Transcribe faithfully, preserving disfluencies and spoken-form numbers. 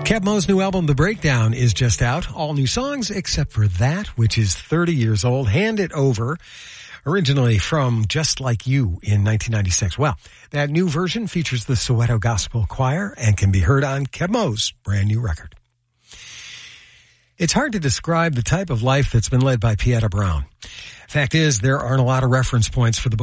Kev Mo's new album, The Breakdown, is just out. All new songs except for that, which is thirty years old. Hand It Over, originally from Just Like You in nineteen ninety-six. Well, that new version features the Soweto Gospel Choir and can be heard on Kev Mo's brand new record. It's hard to describe the type of life that's been led by Pieta Brown. Fact is, there aren't a lot of reference points for the book.